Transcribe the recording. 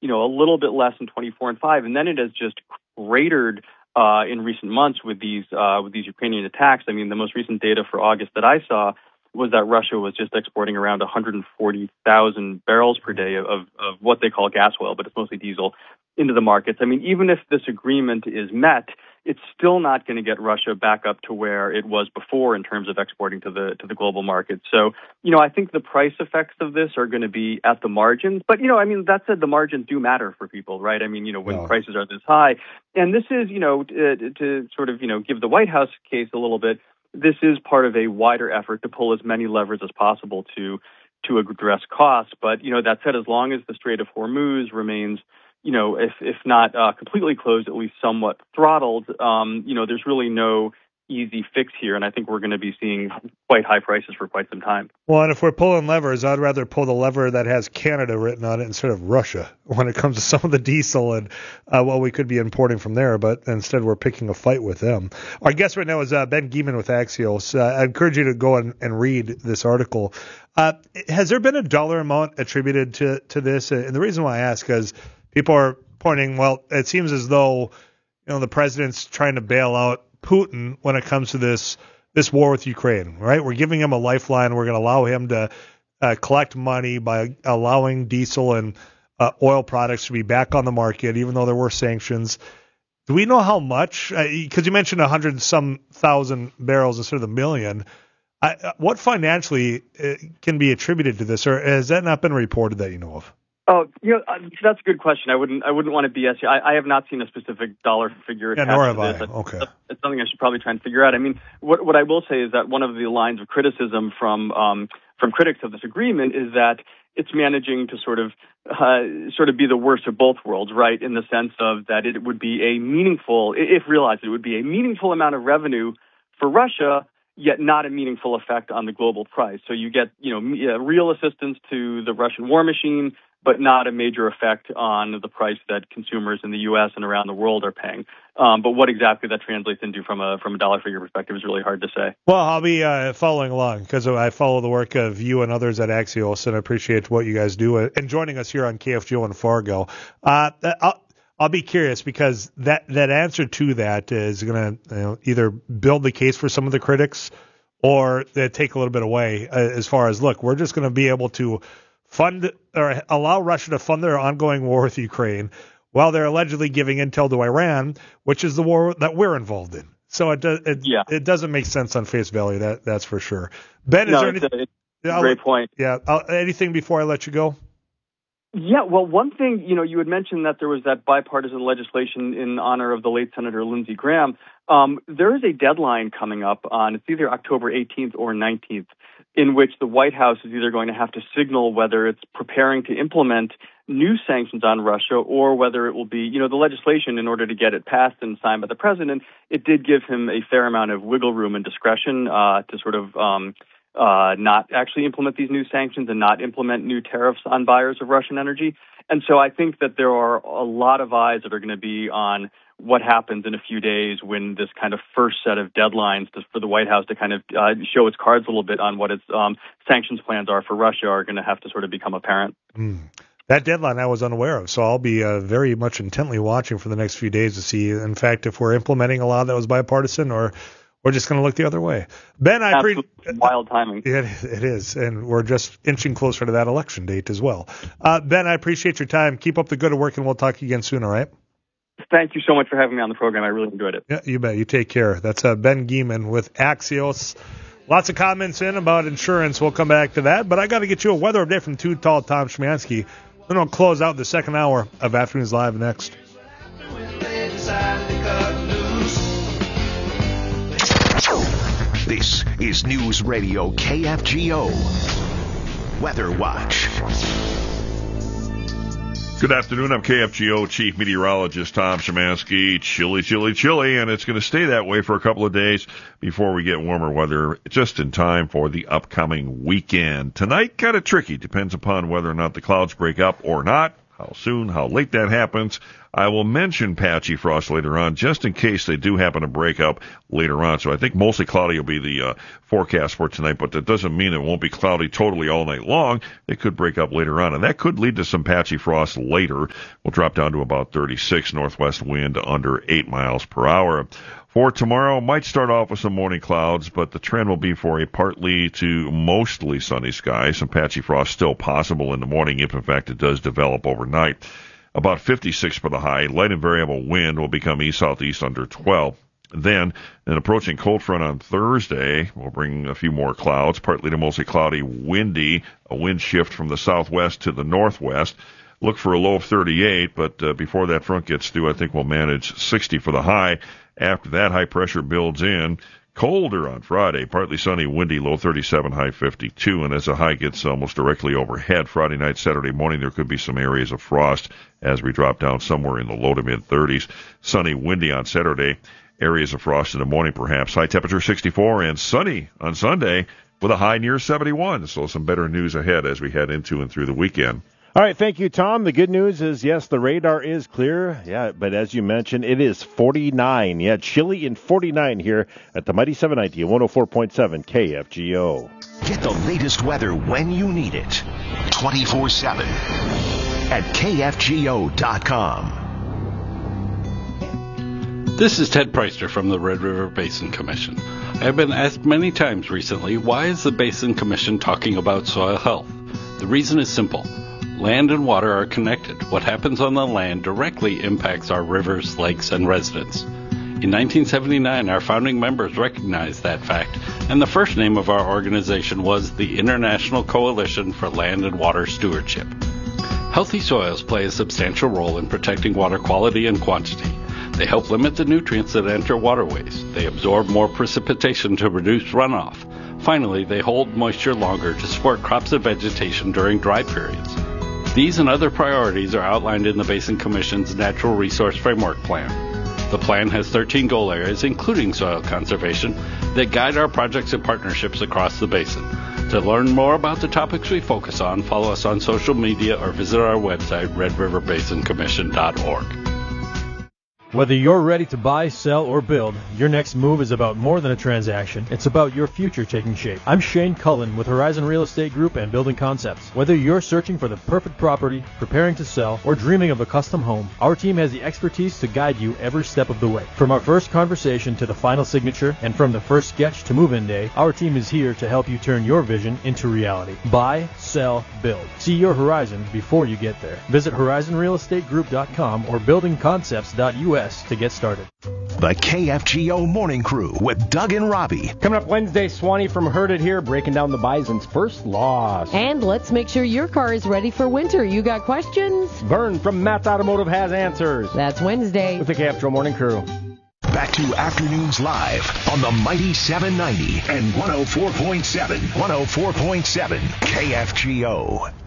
a little bit less in 24 and 5, and then it has just cratered in recent months with these Ukrainian attacks. I mean, the most recent data for August that I saw was that Russia was just exporting around 140,000 barrels per day of what they call gas oil, but it's mostly diesel, into the markets. I mean, even if this agreement is met, it's still not going to get Russia back up to where it was before in terms of exporting to the global market. So, I think the price effects of this are going to be at the margins. But, that said, the margins do matter for people, right? I mean, when prices are this high. And this is, to sort of, give the White House case a little bit, this is part of a wider effort to pull as many levers as possible to address costs. But, that said, as long as the Strait of Hormuz remains if not completely closed, at least somewhat throttled, there's really no easy fix here. And I think we're going to be seeing quite high prices for quite some time. Well, and if we're pulling levers, I'd rather pull the lever that has Canada written on it instead of Russia when it comes to some of the diesel and what we could be importing from there. But instead, we're picking a fight with them. Our guest right now is Ben Geman with Axios. I encourage you to go and read this article. Has there been a dollar amount attributed to this? And the reason why I ask is people are pointing, well, it seems as though, the president's trying to bail out Putin when it comes to this war with Ukraine, right? We're giving him a lifeline. We're going to allow him to collect money by allowing diesel and oil products to be back on the market, even though there were sanctions. Do we know how much? Because you mentioned 100-some thousand barrels instead of the million. What financially can be attributed to this, or has that not been reported that you know of? Oh, that's a good question. I wouldn't want to BS you. I have not seen a specific dollar figure attached nor have to this. I. Okay. It's something I should probably try and figure out. I mean, what I will say is that one of the lines of criticism from critics of this agreement is that it's managing to sort of be the worst of both worlds, right? In the sense of that it would be a meaningful, if realized, it would be a meaningful amount of revenue for Russia, yet not a meaningful effect on the global price. So you get, real assistance to the Russian war machine, but not a major effect on the price that consumers in the U.S. and around the world are paying. But what exactly that translates into from a dollar figure perspective is really hard to say. Well, I'll be following along because I follow the work of you and others at Axios, and I appreciate what you guys do and joining us here on KFGO and Fargo. I'll be curious because that answer to that is going to either build the case for some of the critics or take a little bit away as far as, look, we're just going to be able to fund or allow Russia to fund their ongoing war with Ukraine while they're allegedly giving intel to Iran, which is the war that we're involved in. So it doesn't make sense on face value, that's for sure. Ben, is there anything? It's a great point. Yeah. Anything before I let you go? Yeah, well, one thing, you had mentioned that there was that bipartisan legislation in honor of the late Senator Lindsey Graham. There is a deadline coming up on, it's either October 18th or 19th, in which the White House is either going to have to signal whether it's preparing to implement new sanctions on Russia or whether it will be, the legislation, in order to get it passed and signed by the president, it did give him a fair amount of wiggle room and discretion to sort of not actually implement these new sanctions and not implement new tariffs on buyers of Russian energy. And so I think that there are a lot of eyes that are going to be on what happens in a few days when this kind of first set of deadlines for the White House to kind of show its cards a little bit on what its sanctions plans are for Russia are going to have to sort of become apparent. That deadline I was unaware of, so I'll be very much intently watching for the next few days to see, in fact, if we're implementing a law that was bipartisan or we're just going to look the other way. Ben, I appreciate wild timing. It is, and we're just inching closer to that election date as well. Ben, I appreciate your time. Keep up the good work, and we'll talk again soon, all right? Thank you so much for having me on the program. I really enjoyed it. Yeah, you bet. You take care. That's Ben Geman with Axios. Lots of comments in about insurance. We'll come back to that, but I got to get you a weather update from Too Tall Tom Szymanski. Then I'll close out the second hour of Afternoons Live next. This is News Radio KFGO Weather Watch. Good afternoon. I'm KFGO Chief Meteorologist Tom Szymanski. Chilly, and it's going to stay that way for a couple of days before we get warmer weather just in time for the upcoming weekend. Tonight, kind of tricky. Depends upon whether or not the clouds break up or not, how soon, how late that happens. I will mention patchy frost later on, just in case they do happen to break up later on. So I think mostly cloudy will be the forecast for tonight, but that doesn't mean it won't be cloudy totally all night long. It could break up later on, and that could lead to some patchy frost later. We'll drop down to about 36, northwest wind under 8 miles per hour. For tomorrow, might start off with some morning clouds, but the trend will be for a partly to mostly sunny sky. Some patchy frost still possible in the morning if, in fact, it does develop overnight. About 56 for the high. Light and variable wind will become east-southeast under 12. Then, an approaching cold front on Thursday will bring a few more clouds, partly to mostly cloudy, windy, a wind shift from the southwest to the northwest. Look for a low of 38, but before that front gets through, I think we'll manage 60 for the high. After that, high pressure builds in. Colder on Friday, partly sunny, windy, low 37, high 52. And as the high gets almost directly overhead, Friday night, Saturday morning, there could be some areas of frost as we drop down somewhere in the low to mid 30s. Sunny, windy on Saturday, areas of frost in the morning perhaps. High temperature 64 and sunny on Sunday with a high near 71. So some better news ahead as we head into and through the weekend. All right, thank you, Tom. The good news is, yes, the radar is clear. Yeah, but as you mentioned, it is 49. Yeah, chilly in 49 here at the Mighty 790 104.7 KFGO. Get the latest weather when you need it. 24/7 at KFGO.com. This is Ted Preister from the Red River Basin Commission. I have been asked many times recently, why is the Basin Commission talking about soil health? The reason is simple. Land and water are connected. What happens on the land directly impacts our rivers, lakes, and residents. In 1979, our founding members recognized that fact, and the first name of our organization was the International Coalition for Land and Water Stewardship. Healthy soils play a substantial role in protecting water quality and quantity. They help limit the nutrients that enter waterways. They absorb more precipitation to reduce runoff. Finally, they hold moisture longer to support crops and vegetation during dry periods. These and other priorities are outlined in the Basin Commission's Natural Resource Framework Plan. The plan has 13 goal areas, including soil conservation, that guide our projects and partnerships across the basin. To learn more about the topics we focus on, follow us on social media or visit our website, redriverbasincommission.org. Whether you're ready to buy, sell, or build, your next move is about more than a transaction. It's about your future taking shape. I'm Shane Cullen with Horizon Real Estate Group and Building Concepts. Whether you're searching for the perfect property, preparing to sell, or dreaming of a custom home, our team has the expertise to guide you every step of the way. From our first conversation to the final signature, and from the first sketch to move-in day, our team is here to help you turn your vision into reality. Buy, sell, build. See your horizon before you get there. Visit horizonrealestategroup.com or buildingconcepts.us to get started. The KFGO Morning Crew with Doug and Robbie. Coming up Wednesday, Swanee from Heard It Here breaking down the Bison's first loss. And let's make sure your car is ready for winter. You got questions? Vern from Matt's Automotive has answers. That's Wednesday. With the KFGO Morning Crew. Back to Afternoons Live on the Mighty 790 and 104.7 KFGO.